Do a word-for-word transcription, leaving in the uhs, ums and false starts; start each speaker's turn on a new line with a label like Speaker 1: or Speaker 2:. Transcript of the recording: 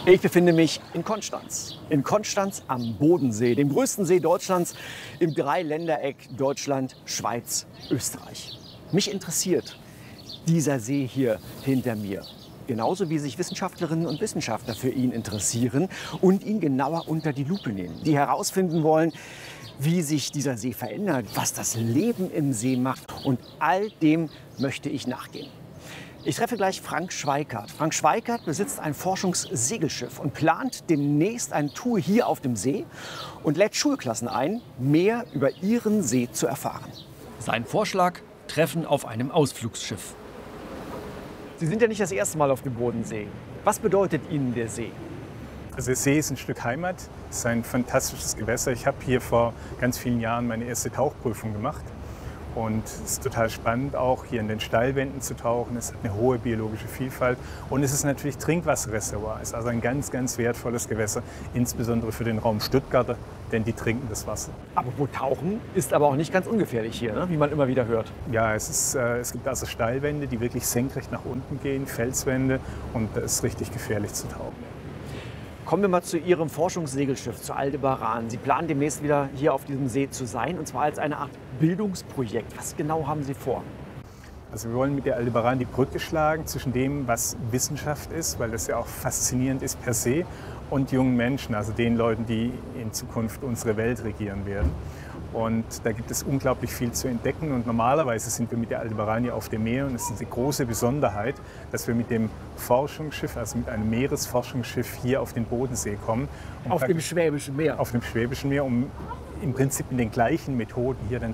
Speaker 1: Ich befinde mich in Konstanz. In Konstanz am Bodensee, dem größten See Deutschlands im Dreiländereck Deutschland, Schweiz, Österreich. Mich interessiert dieser See hier hinter mir. Genauso wie sich Wissenschaftlerinnen und Wissenschaftler für ihn interessieren und ihn genauer unter die Lupe nehmen. Die herausfinden wollen, wie sich dieser See verändert, was das Leben im See macht. Und all dem möchte ich nachgehen. Ich treffe gleich Frank Schweikart. Frank Schweikart besitzt ein Forschungssegelschiff und plant demnächst eine Tour hier auf dem See und lädt Schulklassen ein, mehr über ihren See zu erfahren.
Speaker 2: Sein Vorschlag: Treffen auf einem Ausflugsschiff.
Speaker 1: Sie sind ja nicht das erste Mal auf dem Bodensee. Was bedeutet Ihnen der See?
Speaker 3: Also der See ist ein Stück Heimat, es ist ein fantastisches Gewässer. Ich habe hier vor ganz vielen Jahren meine erste Tauchprüfung gemacht. Und es ist total spannend, auch hier in den Steilwänden zu tauchen. Es hat eine hohe biologische Vielfalt und es ist natürlich Trinkwasserreservoir. Es ist also ein ganz, ganz wertvolles Gewässer, insbesondere für den Raum Stuttgarter, denn die trinken das Wasser.
Speaker 1: Apropos Tauchen ist aber auch nicht ganz ungefährlich hier, ne? Wie man immer wieder hört.
Speaker 3: Ja, es, ist, äh, es gibt also Steilwände, die wirklich senkrecht nach unten gehen, Felswände, und da ist richtig gefährlich zu tauchen.
Speaker 1: Kommen wir mal zu Ihrem Forschungssegelschiff, zu Aldebaran. Sie planen demnächst wieder hier auf diesem See zu sein, und zwar als eine Art Bildungsprojekt. Was genau haben Sie vor?
Speaker 3: Also wir wollen mit der Aldebaran die Brücke schlagen zwischen dem, was Wissenschaft ist, weil das ja auch faszinierend ist per se, und jungen Menschen, also den Leuten, die in Zukunft unsere Welt regieren werden. Und da gibt es unglaublich viel zu entdecken. Und normalerweise sind wir mit der Aldebaran ja auf dem Meer. Und es ist eine große Besonderheit, dass wir mit dem Forschungsschiff, also mit einem Meeresforschungsschiff, hier auf den Bodensee kommen.
Speaker 1: Auf dem Schwäbischen Meer?
Speaker 3: Auf dem Schwäbischen Meer, um im Prinzip mit den gleichen Methoden hier dann